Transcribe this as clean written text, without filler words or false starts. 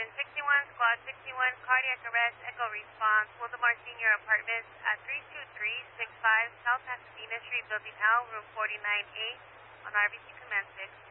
Engine 61, Squad 61, cardiac arrest, echo response, Wildemar Senior Apartments at 32365 South Pasadena Street, Building L, room 49A, on RBC Command 6.